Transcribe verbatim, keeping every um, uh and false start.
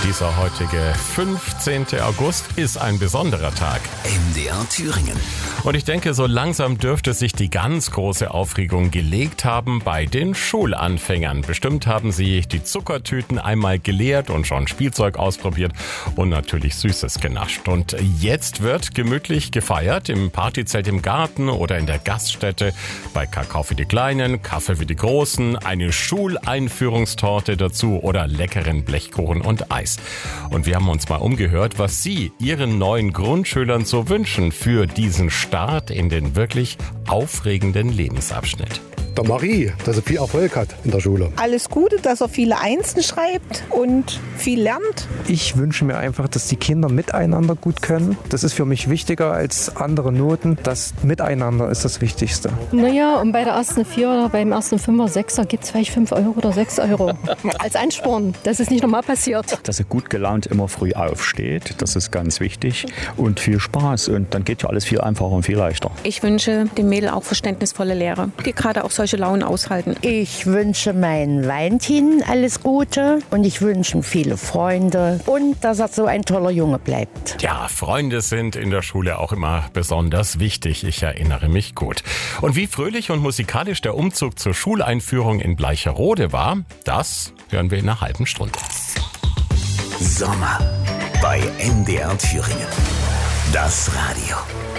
Dieser heutige fünfzehnte August ist ein besonderer Tag. M D R Thüringen. Und ich denke, so langsam dürfte sich die ganz große Aufregung gelegt haben bei den Schulanfängern. Bestimmt haben sie die Zuckertüten einmal geleert und schon Spielzeug ausprobiert und natürlich Süßes genascht. Und jetzt wird gemütlich gefeiert im Partyzelt im Garten oder in der Gaststätte, bei Kakao für die Kleinen, Kaffee für die Großen, eine Schuleinführungstorte dazu oder leckeren Blechkuchen und Eis. Und wir haben uns mal umgehört, was Sie Ihren neuen Grundschülern so wünschen für diesen Start in den wirklich aufregenden Lebensabschnitt. Der Marie, dass er viel Erfolg hat in der Schule. Alles Gute, dass er viele Einsen schreibt und viel lernt. Ich wünsche mir einfach, dass die Kinder miteinander gut können. Das ist für mich wichtiger als andere Noten. Das Miteinander ist das Wichtigste. Naja, und bei der ersten Vier oder beim ersten Fünfer, Sechser gibt es vielleicht fünf Euro oder sechs Euro als Ansporn. Das ist nicht normal passiert. Dass er gut gelaunt immer früh aufsteht, das ist ganz wichtig. Und viel Spaß. Und dann geht ja alles viel einfacher und viel leichter. Ich wünsche dem Mädel auch verständnisvolle Lehrer, die gerade auch solche Launen aushalten. Ich wünsche meinen Valentin alles Gute und ich wünsche ihm viele Freunde und dass er so ein toller Junge bleibt. Ja, Freunde sind in der Schule auch immer besonders wichtig. Ich erinnere mich gut. Und wie fröhlich und musikalisch der Umzug zur Schuleinführung in Bleicherode war, das hören wir in einer halben Stunde. Sommer bei M D R Thüringen. Das Radio.